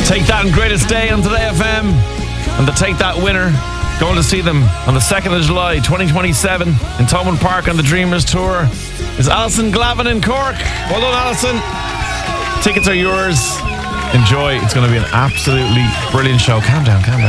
Take That and Greatest Day on Today FM. And the Take That winner, going to see them on the 2nd of July 2027 in Thomond Park on the Dreamers Tour, is Alison Glavin in Cork. Well done, Alison. Tickets are yours. Enjoy. It's going to be an absolutely brilliant show. Calm down. Coming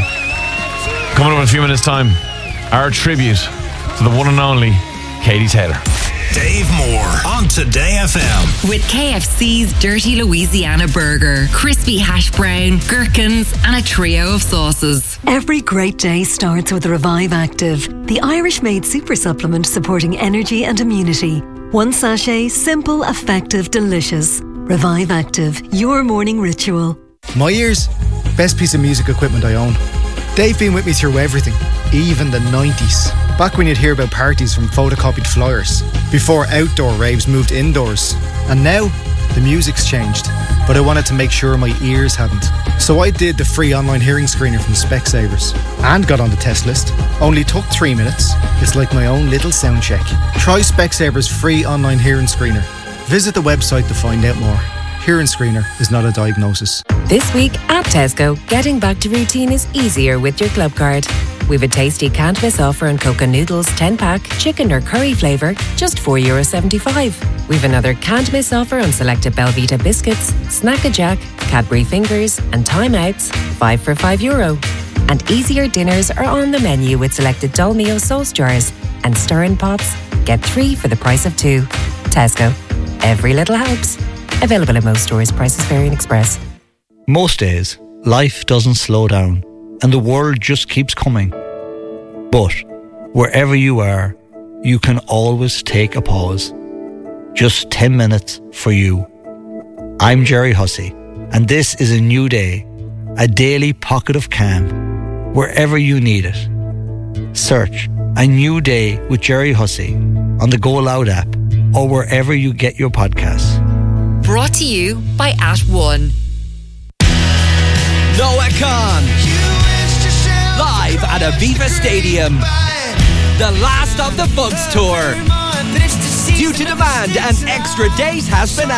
up in a few minutes' time, our tribute to the one and only Katie Taylor. Dave Moore on Today FM. With KFC's Dirty Louisiana Burger, crispy hash brown, gherkins, and a trio of sauces. Every great day starts with Revive Active, the Irish-made super supplement supporting energy and immunity. One sachet, simple, effective, delicious. Revive Active, your morning ritual. My ears, best piece of music equipment I own. They've been with me through everything, even the 90s. Back when you'd hear about parties from photocopied flyers, before outdoor raves moved indoors. And now, the music's changed, but I wanted to make sure my ears hadn't. So I did the free online hearing screener from Specsavers and got on the test list. Only took 3 minutes. It's like my own little sound check. Try Specsavers free online hearing screener. Visit the website to find out more. Hearing screener is not a diagnosis. This week at Tesco, getting back to routine is easier with your club card. We've a tasty can't miss offer on Coca Noodles 10-pack, chicken or curry flavour, just €4.75. We've another can't miss offer on selected Belvita biscuits, Snack-a-Jack, Cadbury Fingers and Time Outs, 5 for €5. And easier dinners are on the menu with selected Dolmio sauce jars and stirring pots. Get 3 for the price of 2. Tesco. Every little helps. Available in most stores. Prices vary in Express. Most days, life doesn't slow down and the world just keeps coming. But wherever you are, you can always take a pause. Just 10 minutes for you. I'm Jerry Hussey, and this is a new day, a daily pocket of calm, wherever you need it. Search A New Day with Jerry Hussey on the Go Loud app or wherever you get your podcasts. Brought to you by @1. Noah Khan live at Aviva Stadium, the last of the Bugs tour. Due to demand, an extra date has been